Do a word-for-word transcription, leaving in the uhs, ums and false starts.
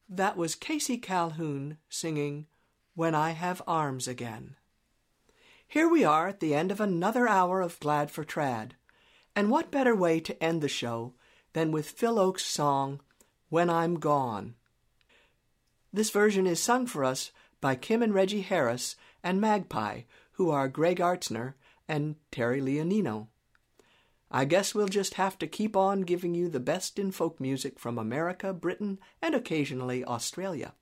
That was Casey Calhoun singing When I Have Arms Again. Here we are at the end of another hour of Glad for Trad. And what better way to end the show than with Phil Ochs' song, When I'm Gone. This version is sung for us by Kim and Reggie Harris and Magpie, who are Greg Artzner and Terry Leonino. I guess we'll just have to keep on giving you the best in folk music from America, Britain, and occasionally Australia.